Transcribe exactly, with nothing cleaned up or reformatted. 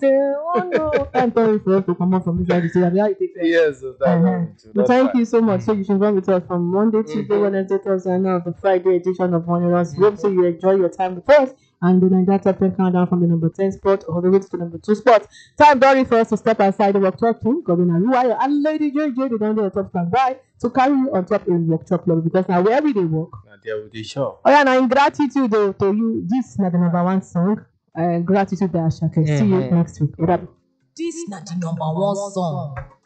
Oh no, I'm sorry for us to come out from this side to see how it takes. Yes, so that Uh-huh. one too, But that's thank fine. you so much. So you should run with us from Monday, Tuesday, Mhm. Wednesday, Thursday, and now the Friday edition of Wonders. We hope so you enjoy your time with us. And then I got top ten countdown from the number ten spot all the way to the number two spot. Time very for us to step outside the work talk team. Governor Luayo and Lady J J, the down there top stand by to carry you on top in work talk level because now wherever they work. Now there with the show. Oh yeah, now in gratitude though, to you, this is not the number one song. Uh, gratitude, Asha. Okay, see you Mhm. next week. This not the number one song.